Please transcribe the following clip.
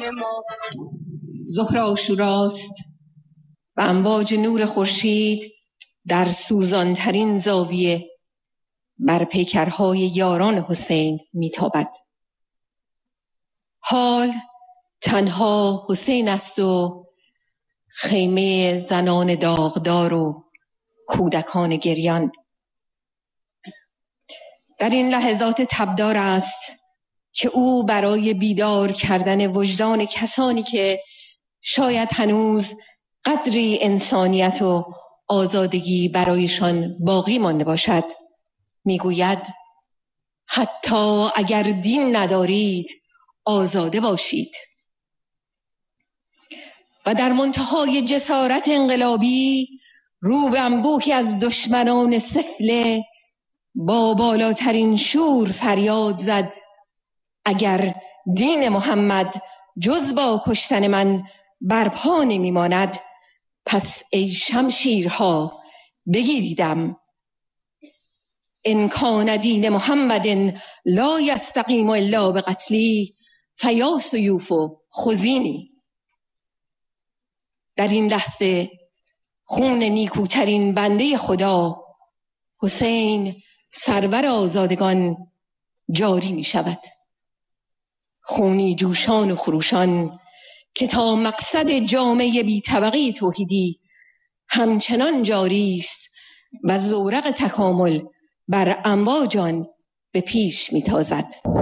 ما ظهر عاشوراست و امواج نور خورشید در سوزانترین زاویه بر پیکرهای یاران حسین میتابد. حال تنها حسین است و خیمه زنان داغدار و کودکان گریان. در این لحظات تبدار است که او برای بیدار کردن وجدان کسانی که شاید هنوز قدری انسانیت و آزادگی برایشان باقی مانده باشد میگوید حتی اگر دین ندارید آزاده باشید. و در منتهای جسارت انقلابی رو به انبوهی از دشمنان سفله با بالاترین شور فریاد زد اگر دین محمد جز با کشتن من برپا نمیماند پس ای شمشیرها بگیریدم. ان کان دین محمد لا یستقیم الا بقتلی فیا سیوف خذینی. در این لحظه خون نیکوترین بنده خدا حسین سرور آزادگان جاری می شود. خونی جوشان و خروشان که تا مقصد جامعه بی طبقه توحیدی همچنان جاری است و زورق تکامل بر امواج آن به پیش می تازد.